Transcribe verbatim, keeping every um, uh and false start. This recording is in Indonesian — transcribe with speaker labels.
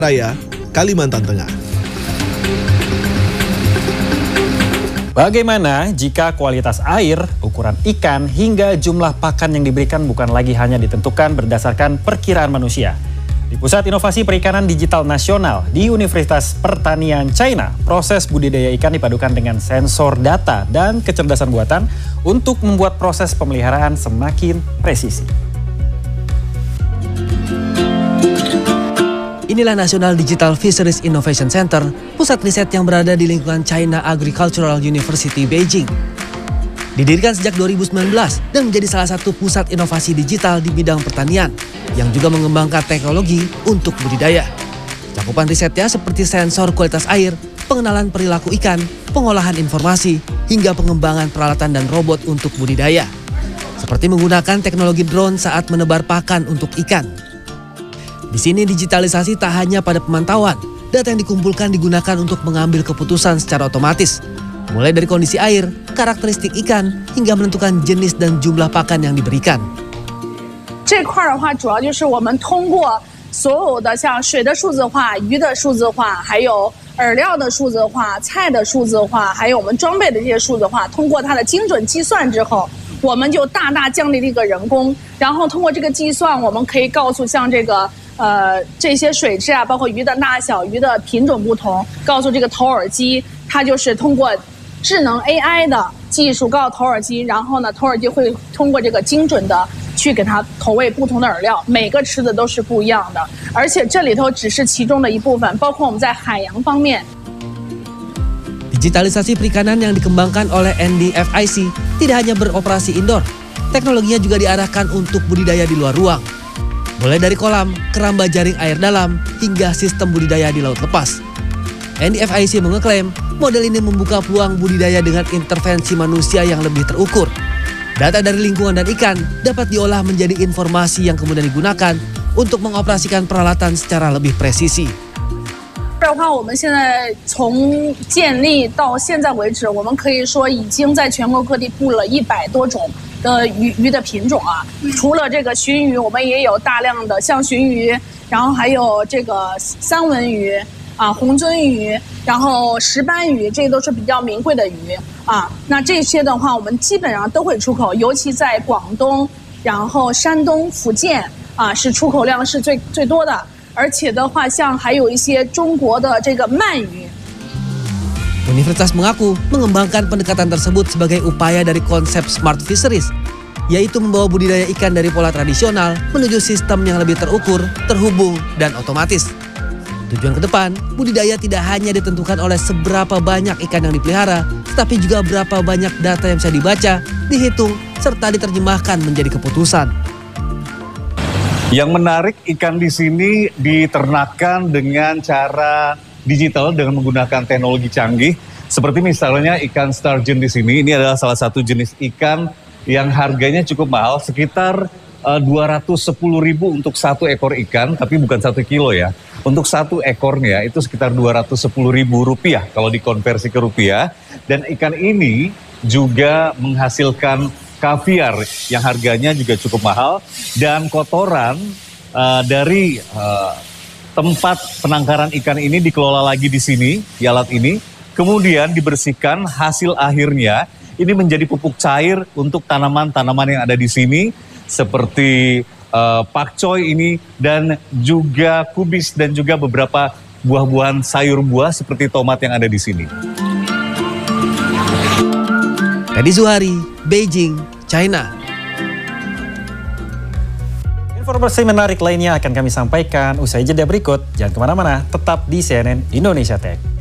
Speaker 1: Raya, Kalimantan Tengah.
Speaker 2: Bagaimana jika kualitas air, ukuran ikan, hingga jumlah pakan yang diberikan bukan lagi hanya ditentukan berdasarkan perkiraan manusia? Di Pusat Inovasi Perikanan Digital Nasional di Universitas Pertanian China, proses budidaya ikan dipadukan dengan sensor data dan kecerdasan buatan untuk membuat proses pemeliharaan semakin presisi.
Speaker 3: Inilah National Digital Fisheries Innovation Center, pusat riset yang berada di lingkungan China Agricultural University Beijing. Didirikan sejak dua ribu sembilan belas dan menjadi salah satu pusat inovasi digital di bidang pertanian yang juga mengembangkan teknologi untuk budidaya. Cakupan risetnya seperti sensor kualitas air, pengenalan perilaku ikan, pengolahan informasi, hingga pengembangan peralatan dan robot untuk budidaya. Seperti menggunakan teknologi drone saat menebar pakan untuk ikan. Di sini digitalisasi tak hanya pada pemantauan, data yang dikumpulkan digunakan untuk mengambil keputusan secara otomatis. Mulai dari kondisi air, karakteristik ikan, hingga menentukan jenis dan jumlah pakan yang diberikan.
Speaker 4: 这块的话，主要就是我们通过所有的像水的数字化、鱼的数字化，还有饵料的数字化、菜的数字化，还有我们装备的这些数字化，通过它的精准计算之后，我们就大大降低了一个人工。然后通过这个计算，我们可以告诉像这个。 呃，这些水质啊，包括鱼的大小、鱼的品种不同，告诉这个投饵机，它就是通过智能 A I 的技术告诉投饵机，然后呢，投饵机会通过这个精准的去给它投喂不同的饵料，每个池子都是不一样的，而且这里头只是其中的一部分，包括我们在海洋方面。
Speaker 3: Digitalisasi perikanan yang dikembangkan oleh N D F I C tidak hanya beroperasi indoor, teknologinya juga diarahkan untuk budidaya di luar ruang. Mulai dari kolam, keramba jaring air dalam, hingga sistem budidaya di laut lepas. N D F I C mengeklaim model ini membuka peluang budidaya dengan intervensi manusia yang lebih terukur. Data dari lingkungan dan ikan dapat diolah menjadi informasi yang kemudian digunakan untuk mengoperasikan peralatan secara lebih presisi.
Speaker 4: 的话，我们现在从建立到现在为止，我们可以说已经在全国各地布了一百多种。 的鱼鱼的品种啊，除了这个鲟鱼，我们也有大量的像鲟鱼，然后还有这个三文鱼啊、红鳟鱼，然后石斑鱼，这都是比较名贵的鱼啊。那这些的话，我们基本上都会出口，尤其在广东、然后山东、福建啊，是出口量是最最多的。而且的话，像还有一些中国的这个鳗鱼。
Speaker 3: Universitas mengaku mengembangkan pendekatan tersebut sebagai upaya dari konsep smart fisheries, yaitu membawa budidaya ikan dari pola tradisional menuju sistem yang lebih terukur, terhubung, dan otomatis. Tujuan ke depan, budidaya tidak hanya ditentukan oleh seberapa banyak ikan yang dipelihara, tetapi juga berapa banyak data yang bisa dibaca, dihitung, serta diterjemahkan menjadi keputusan.
Speaker 5: Yang menarik, ikan di sini diternakkan dengan cara digital dengan menggunakan teknologi canggih. Seperti misalnya ikan sturgeon di sini, ini adalah salah satu jenis ikan yang harganya cukup mahal, sekitar uh, dua ratus sepuluh ribu untuk satu ekor ikan, tapi bukan satu kilo ya. Untuk satu ekornya itu sekitar dua ratus sepuluh ribu rupiah kalau dikonversi ke rupiah. Dan ikan ini juga menghasilkan kaviar yang harganya juga cukup mahal. Dan kotoran uh, dari uh, tempat penangkaran ikan ini dikelola lagi di sini, di alat ini. Kemudian dibersihkan, hasil akhirnya ini menjadi pupuk cair untuk tanaman-tanaman yang ada di sini. Seperti uh, pakcoy ini dan juga kubis dan juga beberapa buah-buahan sayur buah seperti tomat yang ada di sini.
Speaker 3: Teddy Zuhari, Beijing, China.
Speaker 2: Informasi menarik lainnya akan kami sampaikan usai jeda berikut. Jangan kemana-mana, tetap di C N N Indonesia Tech.